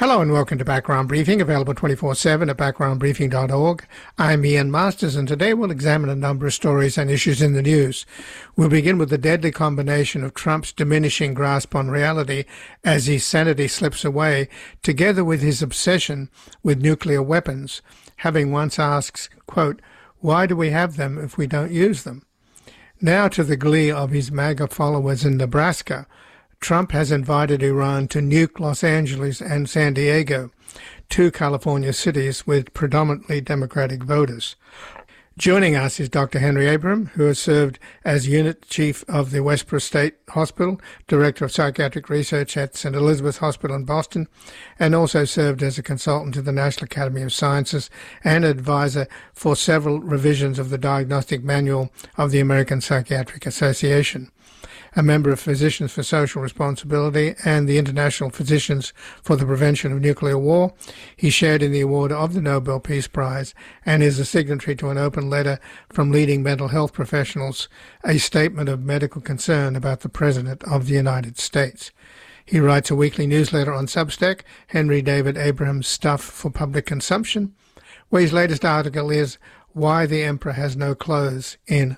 Hello and welcome to Background Briefing, available 24/7 at backgroundbriefing.org. I'm Ian Masters, and today we'll examine a number of stories and issues in the news. We'll begin with the deadly combination of Trump's diminishing grasp on reality as his sanity slips away, together with his obsession with nuclear weapons, having once asked, quote, "Why do we have them if we don't use them?" Now to the glee of his MAGA followers in Nebraska, Trump has invited Iran to nuke Los Angeles and San Diego, two California cities with predominantly Democratic voters. Joining us is Dr. Henry Abraham, who has served as Unit Chief of the Westboro State Hospital, Director of Psychiatric Research at St. Elizabeth's Hospital in Boston, and also served as a consultant to the National Academy of Sciences and advisor for several revisions of the Diagnostic Manual of the American Psychiatric Association. A member of Physicians for Social Responsibility and the International Physicians for the Prevention of Nuclear War. He shared in the award of the Nobel Peace Prize and is a signatory to an open letter from leading mental health professionals, a statement of medical concern about the President of the United States. He writes a weekly newsletter on Substack, Henry David Abraham's Stuff for Public Consumption, where his latest article is Why the Emperor Has No Clothes in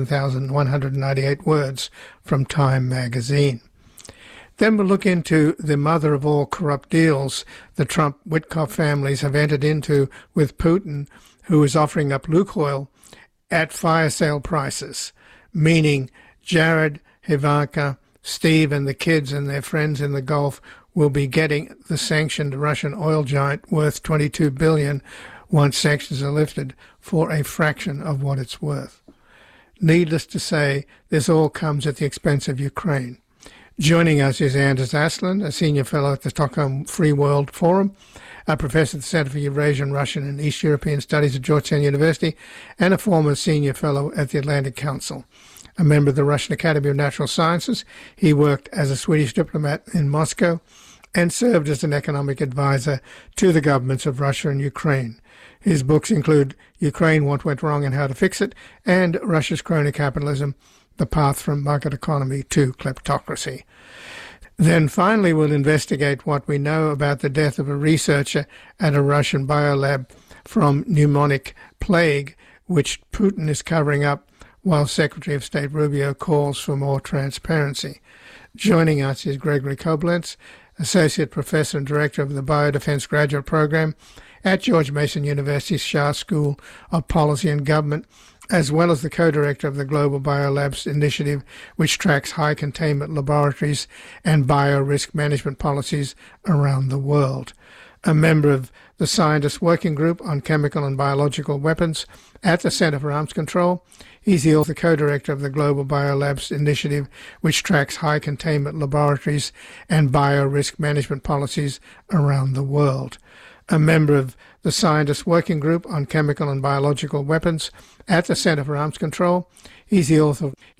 11,198 words from Time magazine. Then we'll look into the mother of all corrupt deals the Trump-Witkoff families have entered into with Putin, who is offering up Lukoil at fire sale prices, meaning Jared, Ivanka, Steve and the kids and their friends in the Gulf will be getting the sanctioned Russian oil giant worth $22 billion once sanctions are lifted for a fraction of what it's worth. Needless to say, this all comes at the expense of Ukraine. Joining us is Anders Aslund, a senior fellow at the Stockholm Free World Forum, a professor at the Center for Eurasian, Russian and East European Studies at Georgetown University, and a former senior fellow at the Atlantic Council. A member of the Russian Academy of Natural Sciences, he worked as a Swedish diplomat in Moscow and served as an economic advisor to the governments of Russia and Ukraine. His books include Ukraine, What Went Wrong and How to Fix It, and Russia's Crony Capitalism, The Path from Market Economy to Kleptocracy. Then finally we'll investigate what we know about the death of a researcher at a Russian biolab from pneumonic plague, which Putin is covering up while Secretary of State Rubio calls for more transparency. Joining us is Gregory Koblenz, Associate Professor and Director of the Biodefense Graduate Program at George Mason University's Shah School of Policy and Government, as well as the co-director of the Global Biolabs Initiative, which tracks high containment laboratories and bio-risk management policies around the world. A member of the Scientist Working Group on Chemical and Biological Weapons at the Center for Arms Control. He's the author co-director of the Global Biolabs Initiative, which tracks high containment laboratories and bio-risk management policies around the world. A member of the Scientist Working Group on Chemical and Biological Weapons at the Center for Arms Control. He's the author of